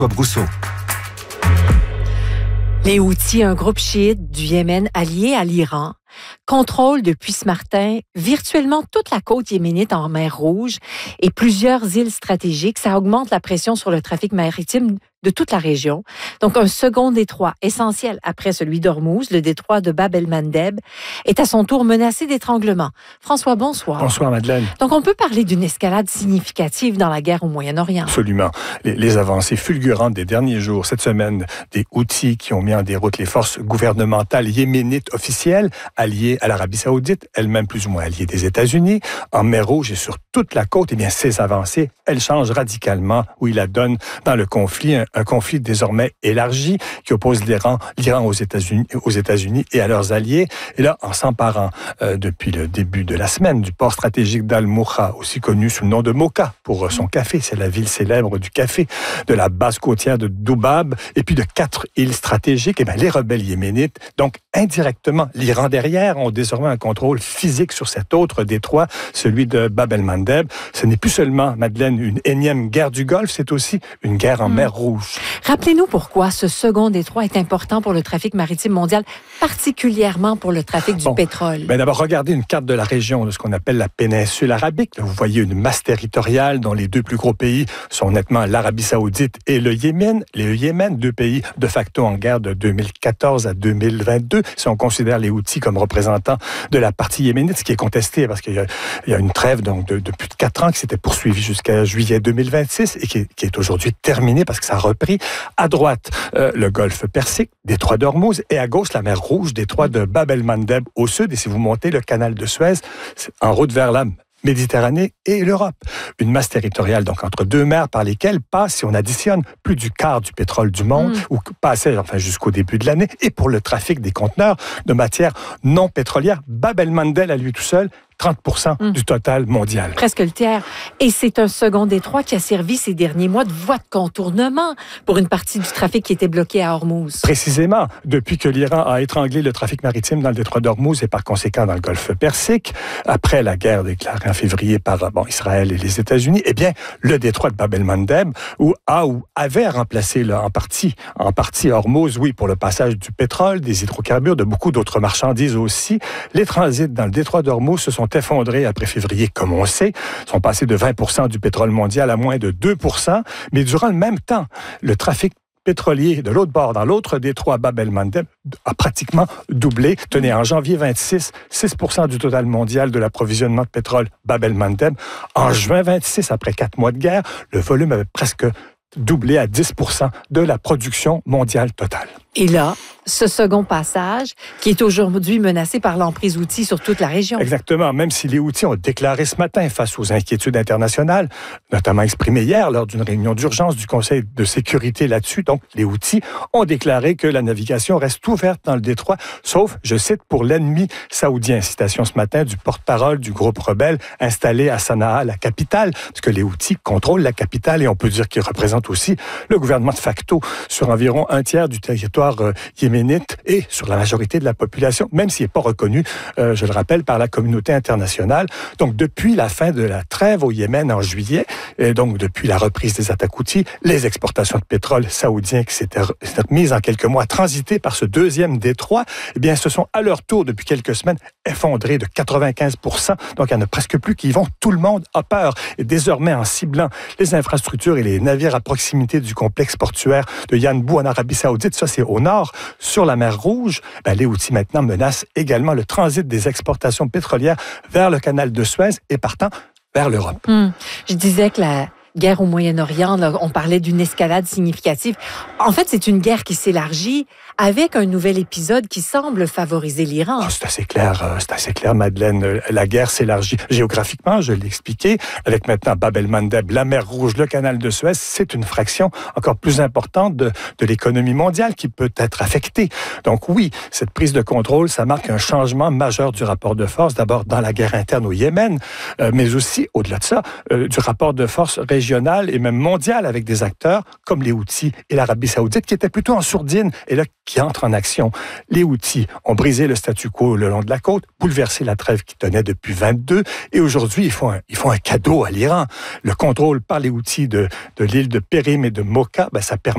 Bob Rousseau. Les Houthis, un groupe chiite du Yémen allié à l'Iran, contrôlent depuis ce matin virtuellement toute la côte yéménite en mer Rouge et plusieurs îles stratégiques. Ça augmente la pression sur le trafic maritime de toute la région. Donc, un second détroit essentiel après celui d'Ormuz, le détroit de Bab el-Mandeb, est à son tour menacé d'étranglement. François, bonsoir. Bonsoir, Madeleine. Donc, on peut parler d'une escalade significative dans la guerre au Moyen-Orient. Absolument. Les avancées fulgurantes des derniers jours, cette semaine, des Houthis qui ont mis en déroute les forces gouvernementales yéménites officielles, alliées à l'Arabie saoudite, elles-mêmes plus ou moins alliées des États-Unis, en mer Rouge et sur toute la côte, eh bien, ces avancées, elles changent radicalement où il la donne dans le conflit, un conflit désormais élargi qui oppose l'Iran aux États-Unis et à leurs alliés. Et là, en s'emparant depuis le début de la semaine du port stratégique d'Al-Moukha, aussi connu sous le nom de Mocha pour son café, c'est la ville célèbre du café, de la base côtière de Doubab, et puis de 4 îles stratégiques, et bien, les rebelles yéménites, donc indirectement, l'Iran derrière, ont désormais un contrôle physique sur cet autre détroit, celui de Bab el-Mandeb. Ce n'est plus seulement, Madeleine, une énième guerre du Golfe, c'est aussi une guerre en mer Rouge. Rappelez-nous pourquoi ce second détroit est important pour le trafic maritime mondial, particulièrement pour le trafic du pétrole. Ben d'abord, regardez une carte de la région, de ce qu'on appelle la péninsule arabique. Vous voyez une masse territoriale dont les deux plus gros pays sont nettement l'Arabie saoudite et le Yémen. Le Yémen, deux pays de facto en guerre de 2014 à 2022. Si on considère les Houthis comme représentants de la partie yéménite, ce qui est contesté parce qu'il y a une trêve donc, de plus de 4 ans qui s'était poursuivie jusqu'à juillet 2026 et qui est aujourd'hui terminée parce que ça a repris. À droite, le golfe Persique, détroit d'Ormuz, et à gauche, la mer Rouge, détroit de Bab el-Mandeb au sud. Et si vous montez le canal de Suez, c'est en route vers la Méditerranée et l'Europe. Une masse territoriale, donc, entre deux mers par lesquelles passe, si on additionne, plus du quart du pétrole du monde, ou passait, enfin, jusqu'au début de l'année, et pour le trafic des conteneurs de matières non pétrolières, Bab el-Mandeb, à lui tout seul, 30% du total mondial. Presque le tiers. Et c'est un second détroit qui a servi ces derniers mois de voie de contournement pour une partie du trafic qui était bloqué à Ormuz. Précisément, depuis que l'Iran a étranglé le trafic maritime dans le détroit d'Ormuz et par conséquent dans le golfe Persique, après la guerre déclarée en février par Israël et les États-Unis, eh bien, le détroit de Bab el-Mandeb, avait remplacé là, en partie Ormuz, oui, pour le passage du pétrole, des hydrocarbures, de beaucoup d'autres marchandises aussi. Les transits dans le détroit d'Ormuz se sont effondrés après février, comme on sait, sont passés de 20% du pétrole mondial à moins de 2%, mais durant le même temps, le trafic pétrolier de l'autre bord, dans l'autre détroit Bab el-Mandeb, a pratiquement doublé. Tenez, en janvier 26, 6% du total mondial de l'approvisionnement de pétrole Bab el-Mandeb. En juin 26, après 4 mois de guerre, le volume avait presque doublé à 10% de la production mondiale totale. Et là, ce second passage, qui est aujourd'hui menacé par l'emprise Houthi sur toute la région. Exactement. Même si les Houthis ont déclaré ce matin face aux inquiétudes internationales, notamment exprimées hier lors d'une réunion d'urgence du Conseil de sécurité là-dessus, donc les Houthis ont déclaré que la navigation reste ouverte dans le détroit, sauf, je cite, pour l'ennemi saoudien. Citation ce matin du porte-parole du groupe rebelle installé à Sanaa, la capitale, parce que les Houthis contrôlent la capitale et on peut dire qu'ils représentent aussi le gouvernement de facto sur environ un tiers du territoire yéménite et sur la majorité de la population, même s'il n'est pas reconnu, je le rappelle, par la communauté internationale. Donc, depuis la fin de la trêve au Yémen en juillet, et donc depuis la reprise des attaques Houthis, les exportations de pétrole saoudien qui s'étaient mises en quelques mois, transitées par ce deuxième détroit, eh bien, se sont à leur tour, depuis quelques semaines, effondrées de 95%. Donc, il n'y en a presque plus qui y vont. Tout le monde a peur. Et désormais, en ciblant les infrastructures et les navires à proximité du complexe portuaire de Yanbu en Arabie saoudite, ça, c'est au nord, sur la mer Rouge, ben, les Houthis maintenant menacent également le transit des exportations pétrolières vers le canal de Suez et partant vers l'Europe. Je disais que la guerre au Moyen-Orient, là, on parlait d'une escalade significative. En fait, c'est une guerre qui s'élargit avec un nouvel épisode qui semble favoriser l'Iran. Oh, c'est assez clair, Madeleine. La guerre s'élargit géographiquement, je l'ai expliqué, avec maintenant Bab el-Mandeb, la mer Rouge, le canal de Suez. C'est une fraction encore plus importante de l'économie mondiale qui peut être affectée. Donc oui, cette prise de contrôle, ça marque un changement majeur du rapport de force, d'abord dans la guerre interne au Yémen, mais aussi, au-delà de ça, du rapport de force régional et même mondial avec des acteurs comme les Houthis et l'Arabie saoudite qui étaient plutôt en sourdine et là qui entrent en action. Les Houthis ont brisé le statu quo le long de la côte, bouleversé la trêve qui tenait depuis 22 et aujourd'hui ils font un cadeau à l'Iran. Le contrôle par les Houthis de l'île de Périm et de Mocha, ben, ça permet